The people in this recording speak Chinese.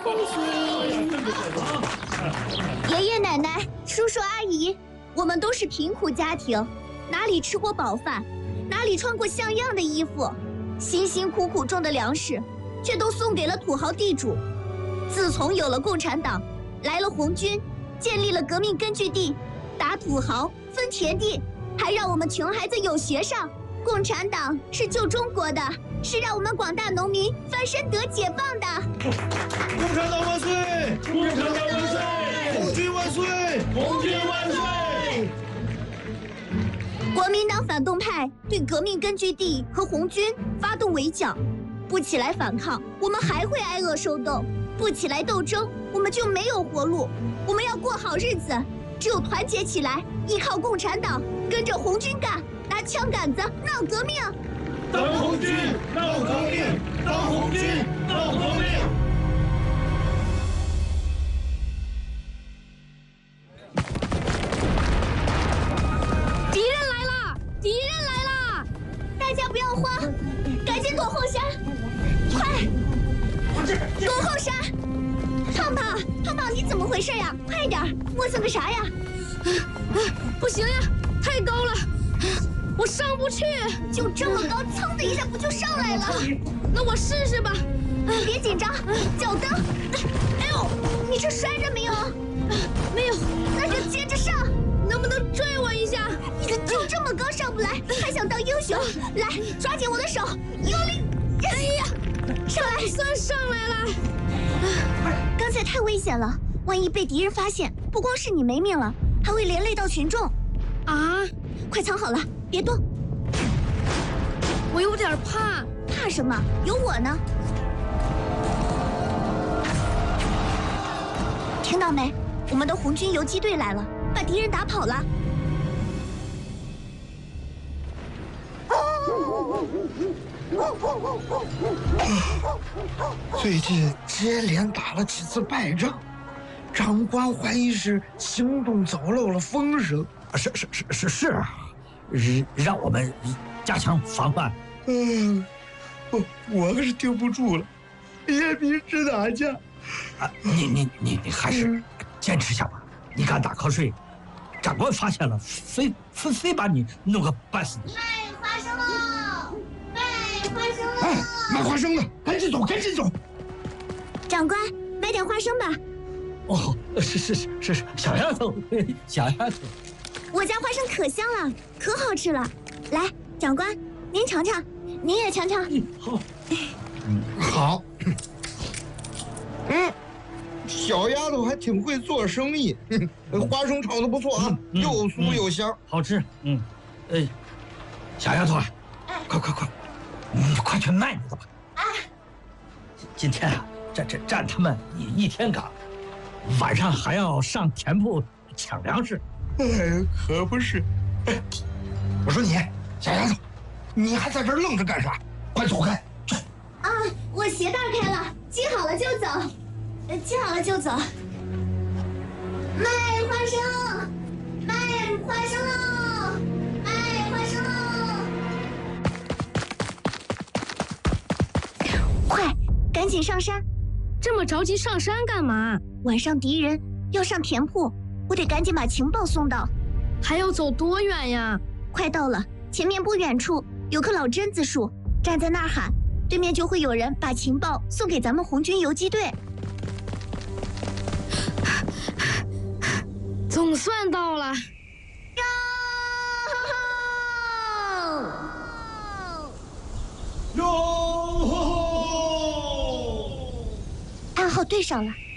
红军。爷爷奶奶、叔叔阿姨，我们都是贫苦家庭，哪里吃过饱饭，哪里穿过像样的衣服，辛辛苦苦种的粮食，却都送给了土豪地主。自从有了共产党，来了红军，建立了革命根据地，打土豪、分田地，还让我们穷孩子有学上。共产党是救中国的，是让我们广大农民翻身得解放的。 共产党万岁！共产党万岁！红军万岁！红军万岁！ 国民党反动派对革命根据地和红军发动围剿，不起来反抗，我们还会挨饿受冻；不起来斗争，我们就没有活路。我们要过好日子，只有团结起来，依靠共产党，跟着红军干，拿枪杆子闹革命。 当红军闹革命，当红军闹革命。 敌人来了！敌人来了！大家不要慌，赶紧躲后山，快！躲后山！胖胖，你怎么回事呀？快点，磨蹭个啥呀？ 不行呀，太高了，我上不去。 就这么高，噌的一下不就上来了？ 那我试试吧。 别紧张，脚蹬。哎呦，你这摔着没有？ 没有。 那就接着上。 能不能拽我一下？ 你就这么高上不来，还想当英雄？来，抓紧我的手，用力！哎呀，上来！ 算上来了。 刚才太危险了，万一被敌人发现，不光是你没命了，还会连累到群众。 啊！ 快藏好了，别动。 我有点怕。 怕什么？有我呢。听到没？我们的红军游击队来了，把敌人打跑了。 最近接连打了几次败仗，长官怀疑是行动走漏了风声。 是啊，让我们加强防范。 我可是顶不住了，夜迷直打架。 啊，你还是坚持下吧。你敢打瞌睡，长官发现了，非把你弄个半死。 卖花生喽！卖花生喽！ 哎，卖花生的，赶紧走，赶紧走！ 长官，买点花生吧。 哦，是，小丫头，小丫头。 我家花生可香了，可好吃了。来，长官，您尝尝，您也尝尝。 好。 好。小丫头还挺会做生意，花生炒的不错啊，又酥又香， 好吃。小丫头啊，快，你快去卖你的吧。今天啊，占他们一天岗，晚上还要上田铺抢粮食。 可不是。我说你，小丫头，你还在这儿愣着干啥？快走开！ 啊，我鞋带开了，系好了就走。系好了就走。卖花生，卖花生喽！卖花生喽！快，赶紧上山！ 这么着急上山干嘛？ 晚上敌人要上田铺，我得赶紧把情报送到。 还要走多远呀？ 快到了，前面不远处有棵老榛子树，站在那儿喊，对面就会有人把情报送给咱们红军游击队。 总算到了。 哟！ 暗号对上了。